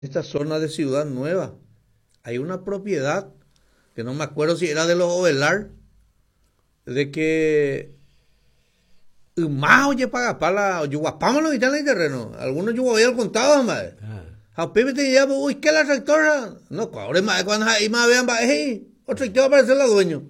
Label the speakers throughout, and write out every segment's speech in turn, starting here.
Speaker 1: Esta zona de Ciudad Nueva, hay una propiedad que no me acuerdo si era de los Ovelar, de que más oye paga pala, yuguapama no están en el terreno, algunos yuguapama contado más. A Pepe te lleva, uy, ¿qué la tractora? No, ahora más cuando ahí más vean, va, otro tractor va a aparecer la dueño.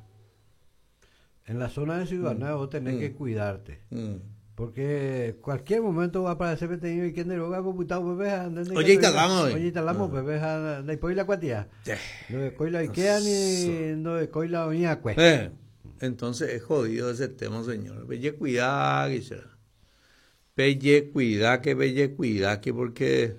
Speaker 2: En la zona de Ciudad Nueva vos tenés que cuidarte.
Speaker 1: Mm.
Speaker 2: Porque cualquier momento va a aparecer pequeño y quien de luego computado bebé
Speaker 1: Oye, instalamos hoy.
Speaker 2: Oye, instalamos bebé de poi la cuatía. No de coi la Ikea ni no de coi la oña cue.
Speaker 1: Entonces es jodido ese tema, señor. Belle cuidado, quisiera. Belle cuidado, que porque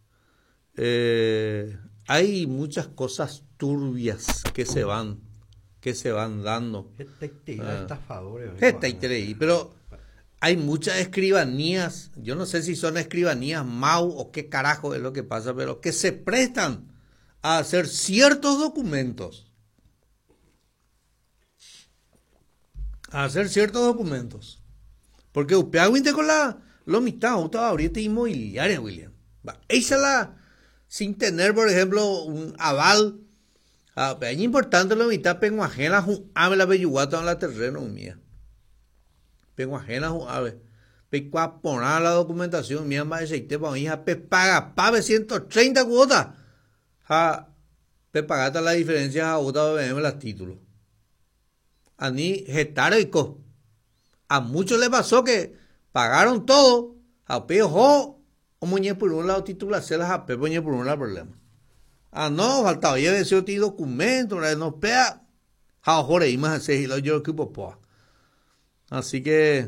Speaker 1: hay muchas cosas turbias que se van dando.
Speaker 2: Estafadores.
Speaker 1: Pero hay muchas escribanías, yo no sé si son escribanías MAU o qué carajo es lo que pasa, pero que se prestan a hacer ciertos documentos. Porque upeagüinte con lo mitad, estaba ahorita inmobiliaria, William. Esa sin tener, por ejemplo, un aval. Es importante lo mitad penguajena, ave la bellugata en la terreno mía. Penguajena, ave. Pecua poner la documentación mía, más aceite para mi hija, paga, pabe 130 cuotas. Pagata la diferencia a otra vez las títulos. A ni getarico. A muchos les pasó que pagaron todo, a pejo, o muñe por un lado titulación las a pepo por un lado problema. No, faltaba ya ese documento, no pea, ahora y más así lo yo que popo. Así que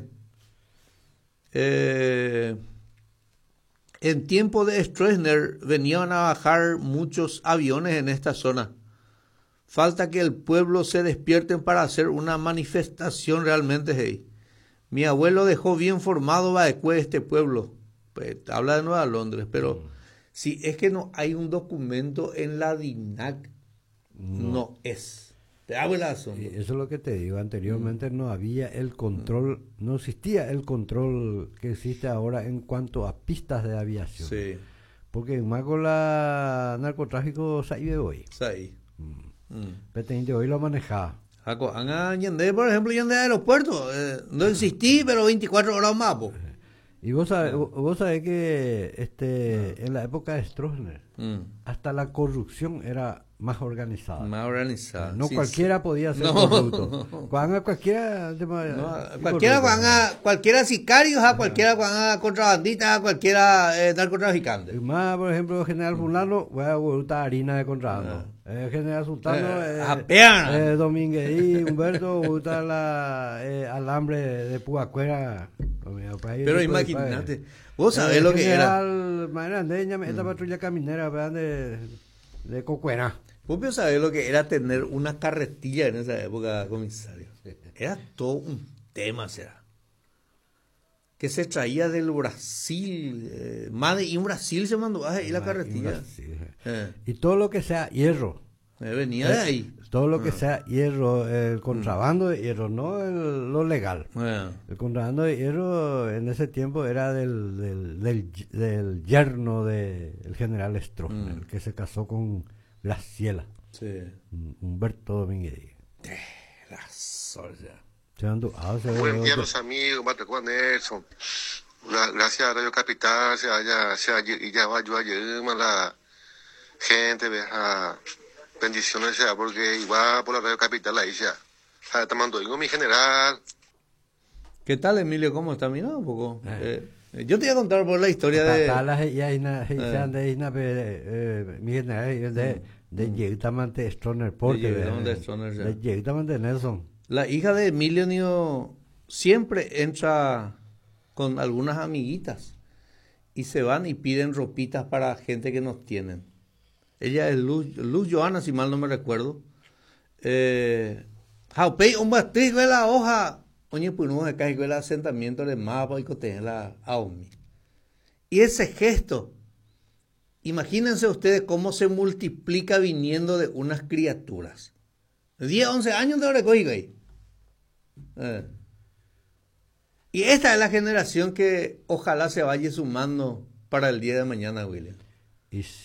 Speaker 1: en tiempo de Stroessner venían a bajar muchos aviones en esta zona. Falta que el pueblo se despierten para hacer una manifestación realmente. Hey. Mi abuelo dejó bien formado Baecue este pueblo. Pues, habla de Nueva Londres, pero si es que no hay un documento en la DINAC, no es. Te hago el asunto.
Speaker 2: Eso es lo que te digo. Anteriormente no había el control, no existía el control que existe ahora en cuanto a pistas de aviación.
Speaker 1: Sí.
Speaker 2: Porque en Mágola narcotráfico se de hoy.
Speaker 1: Sí.
Speaker 2: De hoy lo manejaba.
Speaker 1: Por ejemplo, yende de aeropuerto. No existí, pero 24 horas más. Po.
Speaker 2: Y vos sabés que en la época de Stroessner, hasta la corrupción era más organizada. No sí, cualquiera podía ser corrupto. Cualquiera
Speaker 1: sicario, cualquiera contrabandista, cualquiera narcotraficante.
Speaker 2: Y más, por ejemplo, el general fulano, voy a gustar harina de contrabando. El general sultano, Domínguez y Humberto, gusta alambre de puacuera.
Speaker 1: Pero imagínate, vos sabés lo que era.
Speaker 2: Esta patrulla caminera de Cocuena.
Speaker 1: Vos sabés lo que era tener una carretilla en esa época, comisario. Era todo un tema, será. Que se traía del Brasil, más de un Brasil se mandó ahí la carretilla.
Speaker 2: Y todo lo que sea hierro.
Speaker 1: Venía de ahí.
Speaker 2: Todo lo que sea hierro, el contrabando de hierro, no lo legal. El contrabando de hierro en ese tiempo era del yerno del general Stroessner, que se casó con Graciela.
Speaker 1: Sí.
Speaker 2: Humberto Domínguez.
Speaker 1: La soya.
Speaker 3: Buen día los amigos, Mateco Nelson. Gracias a Radio Capital, ya va yo ayer, la gente, veja. Bendiciones sea, porque iba por la Radio Capital ahí ya. Te mando mi general.
Speaker 1: ¿Qué tal, Emilio? ¿Cómo está? Mira un poco. Yo te voy a contar por la historia de...
Speaker 2: mi general de Yegutamante Stroessner Porte. De Yegutamante Nelson.
Speaker 1: La hija de Emilio siempre entra con algunas amiguitas y se van y piden ropitas para gente que nos tienen. Ella es Luz Joana, si mal no me recuerdo. Jaupey, un bastriz de la hoja. Oye, pues no, acá hay el asentamiento de mapa y coteje la AOMI. Y ese gesto, imagínense ustedes cómo se multiplica viniendo de unas criaturas. 10, 11 años de recogí ahí. Y esta es la generación que ojalá se vaya sumando para el día de mañana, William.
Speaker 2: y